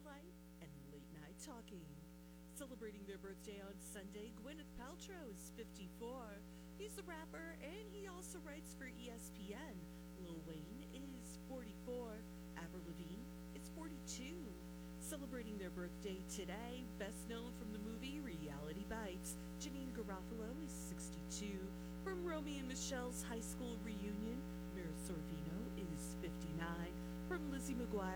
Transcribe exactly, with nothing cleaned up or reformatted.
Light and Late Night Talking. Celebrating their birthday on Sunday, Gwyneth Paltrow is fifty-four. He's a rapper and he also writes for E S P N. Lil Wayne is forty-four. Avril Lavigne is forty-two. Celebrating their birthday today, best known from the movie Reality Bites, Janine Garofalo is sixty-two. From Romy and Michelle's high school reunion, Mira Sorvino is fifty-nine. From Lizzie McGuire